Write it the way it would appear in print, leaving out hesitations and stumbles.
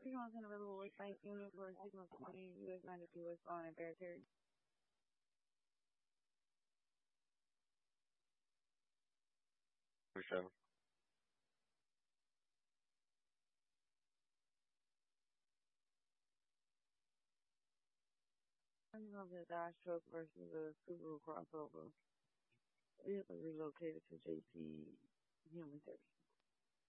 months in available with bank union for 6 months between US 92 West Lawn and Barrett. For sure. I'm going to Dodge truck versus a Subaru crossover. Vehicle relocated to JP Human Service.